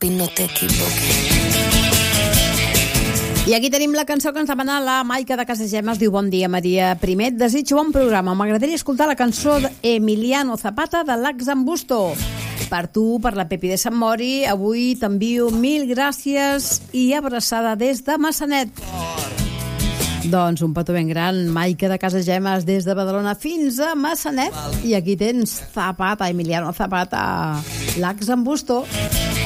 y no te equivoques. I aquí tenim la cançó que ens demana la Maica de Casagemes. Diu: bon dia, Maria. Primer, et desitjo bon programa. M'agradaria escoltar la cançó d'Emiliano Zapata de l'Axambusto. Per tu, per la Pepi de Sant Mori, avui t'envio 1000 gràcies i abraçada des de Massanet. Doncs un petó ben gran, Maica de Casagemes, des de Badalona fins a Massanet. I aquí tens Zapata, Emiliano Zapata, l'Axambusto.